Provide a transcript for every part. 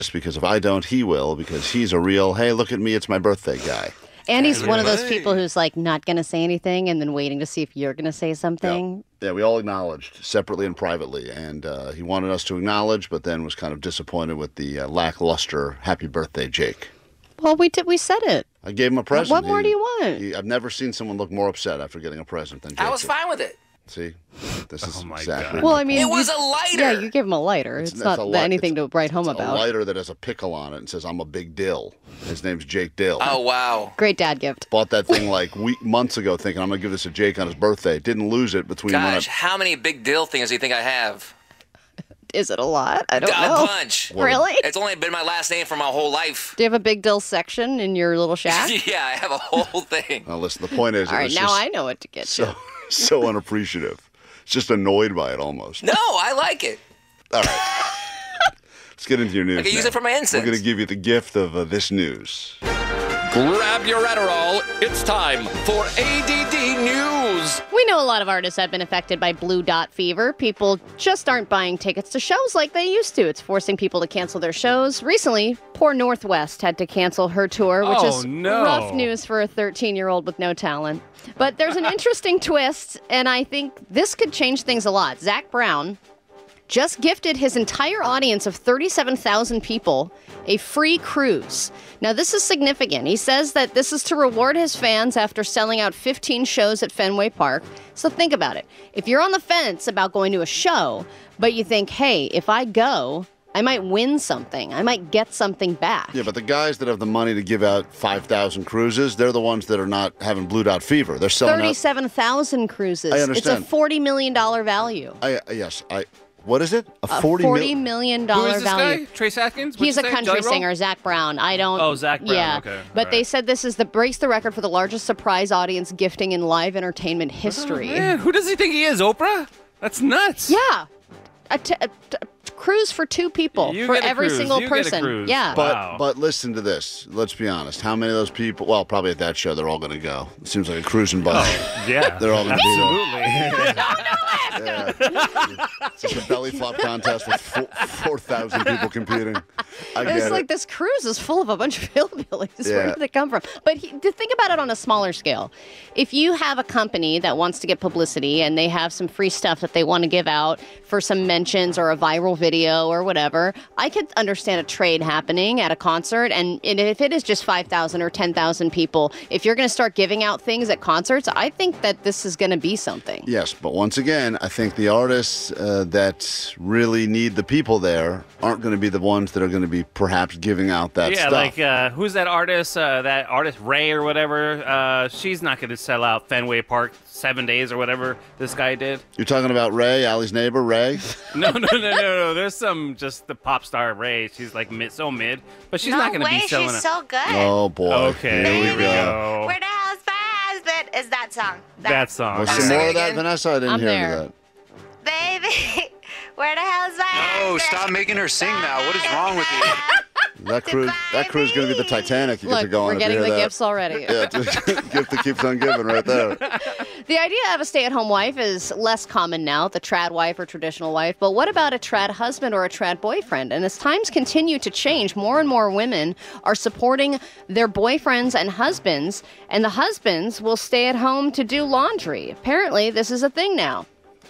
because if I don't, he will, because he's a real, hey, look at me, it's my birthday guy. And he's one of those people who's like not going to say anything and then waiting to see if you're going to say something. Yeah, we all acknowledged separately and privately, and he wanted us to acknowledge, but then was kind of disappointed with the lackluster "Happy Birthday, Jake." Well, we said it. I gave him a present. What more do you want? I've never seen someone look more upset after getting a present than Jake. I was fine with it. See, this is my exactly. God. Well, I mean, It was a lighter. Yeah, you give him a lighter. It's not anything to write home about. A lighter that has a pickle on it and says, "I'm a big Dill." His name's Jake Dill. Oh, wow. Great dad gift. Bought that thing like months ago, thinking I'm gonna give this to Jake on his birthday. Didn't lose it between. Gosh, how many big deal things do you think I have? Is it a lot? I don't know. A bunch. Really? It's only been my last name for my whole life. Do you have a big dill section in your little shack? Yeah, I have a whole thing. Well, listen, the point is, All right, now I know what to get you. So unappreciative. It's just annoyed by it almost. No, I like it. All right. Let's get into your news. I can use it for my incense. We're going to give you the gift of this news. Grab your Adderall. It's time for ADD News. We know a lot of artists have been affected by blue dot fever. People just aren't buying tickets to shows like they used to. It's forcing people to cancel their shows. Recently, poor Northwest had to cancel her tour, which is rough news for a 13-year-old with no talent. But there's an interesting twist, and I think this could change things a lot. Zach Brown just gifted his entire audience of 37,000 people a free cruise. Now, this is significant. He says that this is to reward his fans after selling out 15 shows at Fenway Park. So think about it. If you're on the fence about going to a show, but you think, hey, if I go, I might win something. I might get something back. Yeah, but the guys that have the money to give out 5,000 cruises, they're the ones that are not having blue dot fever. They're selling 37,000 cruises. I understand. It's a $40 million value. What is it? A $40 million Who is this value. guy? Trace Atkins? He's a country singer, Zach Brown. I don't. Oh, Zach Brown. Yeah, Okay. but they said this is breaks the record for the largest surprise audience gifting in live entertainment history. Oh, man, who does he think he is? Oprah? That's nuts. Yeah, a cruise for two people for every single person. Yeah, but listen to this. Let's be honest. How many of those people? Well, probably at that show, they're all going to go. It seems like a cruising bunch. Yeah, they're all going to be there. It's just a belly flop contest with 4,000 people competing. It's like this cruise is full of a bunch of hillbillies. Where did they come from? But to think about it on a smaller scale, if you have a company that wants to get publicity and they have some free stuff that they want to give out for some mentions or a viral video or whatever, I could understand a trade happening at a concert. And if it is just 5,000 or 10,000 people, if you're going to start giving out things at concerts, I think that this is going to be something. Yes, but once again, I think the artists that really need the people there aren't going to be the ones that are going to be perhaps giving out that stuff. Yeah, like who's that artist? That artist Ray or whatever. She's not going to sell out Fenway Park 7 days or whatever this guy did. You're talking about Ray, Allie's neighbor, Ray? No. There's just the pop star Ray. She's like so mid, but she's not going to be selling it. She's so good. Oh boy. Okay, here we go. Where the hell's my husband? Is that song? That song. Was some more of that, Vanessa? I didn't hear any of that. Baby, where the hell's my husband? Oh, stop making her sing now. What is wrong with you? That cruise is going to be the Titanic. You get to go on. We're getting the gifts already. Yeah, gift that keeps on giving right there. The idea of a stay-at-home wife is less common now, the trad wife or traditional wife. But what about a trad husband or a trad boyfriend? And as times continue to change, more and more women are supporting their boyfriends and husbands, and the husbands will stay at home to do laundry. Apparently, this is a thing now.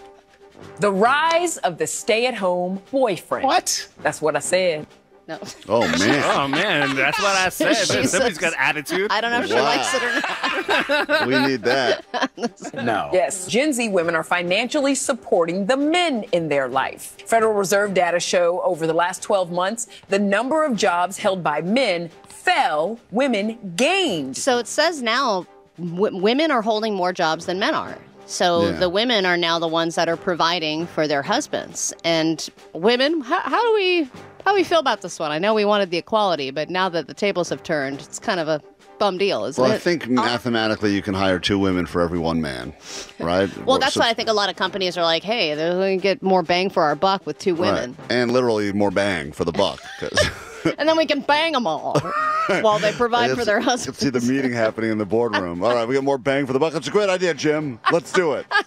The rise of the stay-at-home boyfriend. What? That's what I said. No. Oh, man. Oh, man. That's what I said. Somebody's got attitude. I don't know if she likes it or not. We need that. No. Yes, Gen Z women are financially supporting the men in their life. Federal Reserve data show over the last 12 months, the number of jobs held by men fell, women gained. So it says now women are holding more jobs than men are. So the women are now the ones that are providing for their husbands. And women, how do we feel about this one? I know we wanted the equality, but now that the tables have turned, it's kind of a bum deal, isn't it? Well, I think mathematically you can hire 2 women for every 1 man, right? Well, that's why I think a lot of companies are like, hey, they're going to get more bang for our buck with 2 women. Right. And literally more bang for the buck. And then we can bang them all while they provide for their husbands. You can see the meeting happening in the boardroom. All right, we got more bang for the buck. That's a great idea, Jim. Let's do it.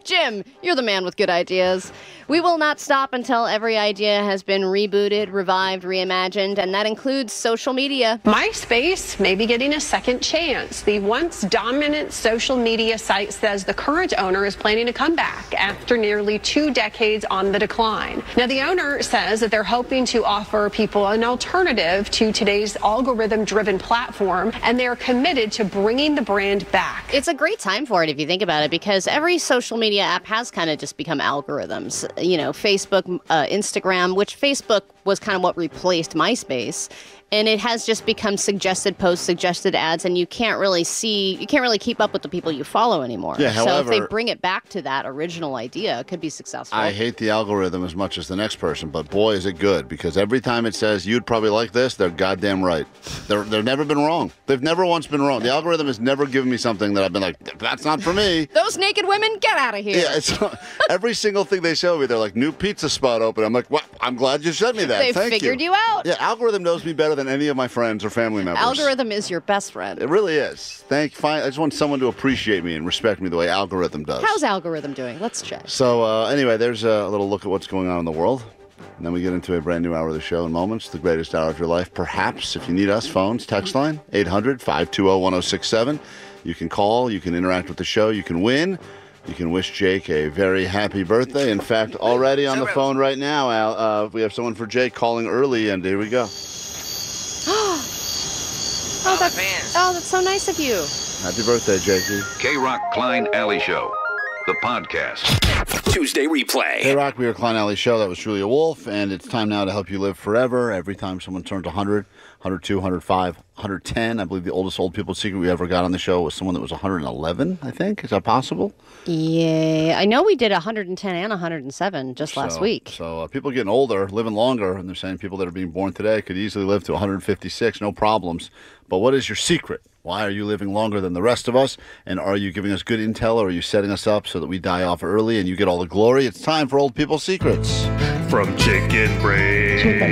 Jim, you're the man with good ideas. We will not stop until every idea has been rebooted, revived, reimagined, and that includes social media. MySpace may be getting a second chance. The once dominant social media site says the current owner is planning to come back after nearly 2 decades on the decline. Now, the owner says that they're hoping to offer people an alternative to today's algorithm-driven platform, and they're committed to bringing the brand back. It's a great time for it if you think about it, because every social media app has kind of just become algorithms. You know, Facebook, Instagram, which Facebook was kind of what replaced MySpace. And it has just become suggested posts, suggested ads, and you can't really keep up with the people you follow anymore. Yeah, however, so if they bring it back to that original idea, it could be successful. I hate the algorithm as much as the next person, but boy, is it good, because every time it says you'd probably like this, they're goddamn right. They've never been wrong. They've never once been wrong. The algorithm has never given me something that I've been like, that's not for me. Those naked women, get out of here. Yeah, it's every single thing they show me, they're like, new pizza spot open. I'm like, well, I'm glad you sent me that. They Thank figured you out. Yeah, algorithm knows me better than any of my friends or family members. Algorithm is your best friend. It really is. I just want someone to appreciate me and respect me the way algorithm does. How's algorithm doing? Let's check. So anyway, there's a little look at what's going on in the world. And then we get into a brand new hour of the show in moments, the greatest hour of your life. Perhaps, if you need us, phones, text line, 800-520-1067. You can call, you can interact with the show, you can win. You can wish Jake a very happy birthday. In fact, already on the phone right now, Al, we have someone for Jake calling early, and here we go. That's so nice of you. Happy birthday, Jakey. K-Rock Klein Alley Show, the podcast. Tuesday replay. Hey, Rock, we are Klein Alley Show. That was Julia Wolf, and it's time now to help you live forever. Every time someone turns 100, 102, 105, 110, I believe the oldest old people's secret we ever got on the show was someone that was 111, I think. Is that possible? Yeah, I know we did 110 and 107 just last week. So people getting older, living longer, and they're saying people that are being born today could easily live to 156, no problems. But what is your secret? Why are you living longer than the rest of us? And are you giving us good intel, or are you setting us up so that we die off early and you get all the glory? It's time for Old People's Secrets. From chicken brain